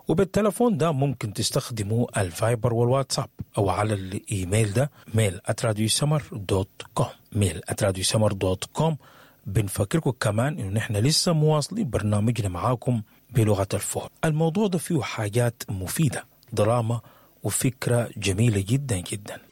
وبالتلفون ده ممكن تستخدموا الفايبر والواتساب، أو على الإيميل ده mail@radiosummer.com mail@radiosummer.com. بنفكركم كمان إنه نحن لسه مواصلين برنامجنا معاكم بلغة الفور. الموضوع ده فيه حاجات مفيدة، دراما وفكرة جميلة جدا جدا.